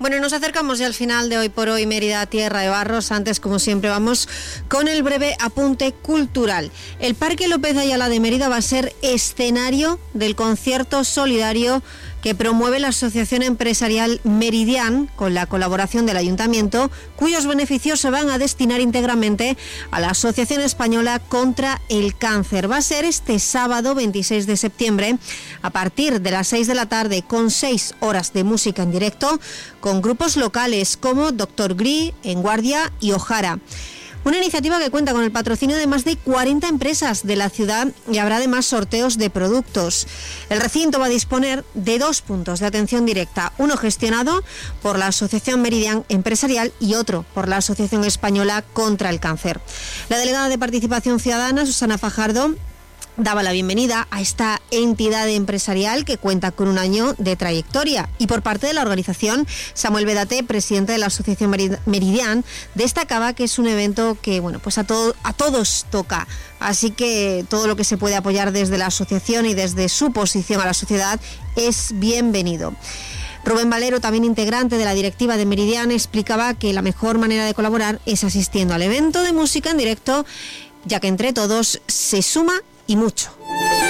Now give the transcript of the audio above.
Bueno, nos acercamos ya al final de Hoy por Hoy Mérida, Tierra de Barros. Antes, como siempre, vamos con el breve apunte cultural. El Parque López de Ayala de Mérida va a ser escenario del concierto solidario que promueve la Asociación Empresarial Meridian con la colaboración del Ayuntamiento, cuyos beneficios se van a destinar íntegramente a la Asociación Española contra el Cáncer. Va a ser este sábado 26 de septiembre a partir de las 6 de la tarde con 6 horas de música en directo con grupos locales como Dr. Gris, En Guardia y Ojara. Una iniciativa que cuenta con el patrocinio de más de 40 empresas de la ciudad y habrá además sorteos de productos. El recinto va a disponer de 2 puntos de atención directa, uno gestionado por la Asociación Meridian Empresarial y otro por la Asociación Española contra el Cáncer. La delegada de Participación Ciudadana, Susana Fajardo, daba la bienvenida a esta entidad empresarial que cuenta con un año de trayectoria. Y por parte de la organización, Samuel Bedate, presidente de la Asociación Meridian, destacaba que es un evento que pues a todos toca. Así que todo lo que se puede apoyar desde la asociación y desde su posición a la sociedad es bienvenido. Rubén Valero, también integrante de la directiva de Meridian, explicaba que la mejor manera de colaborar es asistiendo al evento de música en directo, ya que entre todos se suma y mucho.